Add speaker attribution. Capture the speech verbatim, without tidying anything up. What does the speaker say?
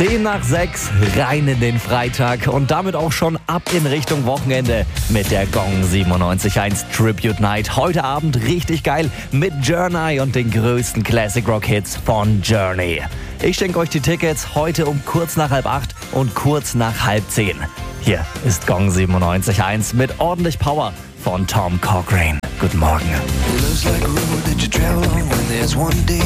Speaker 1: zehn nach sechs, rein in den Freitag und damit auch schon ab in Richtung Wochenende mit der Gong siebenundneunzig Komma eins Tribute Night. Heute Abend richtig geil mit Journey und den größten Classic Rock Hits von Journey. Ich schenke euch die Tickets heute um kurz nach halb acht und kurz nach halb zehn. Hier ist Gong siebenundneunzig Komma eins mit ordentlich Power von Tom Cochrane. Guten Morgen.